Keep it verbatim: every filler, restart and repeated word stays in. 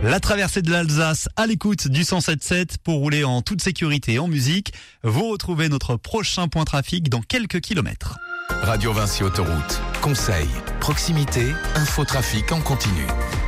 La traversée de l'Alsace à l'écoute du cent sept sept pour rouler en toute sécurité et en musique. Vous retrouvez notre prochain point trafic dans quelques kilomètres. Radio Vinci Autoroute. Conseils, proximité, infotrafic en continu.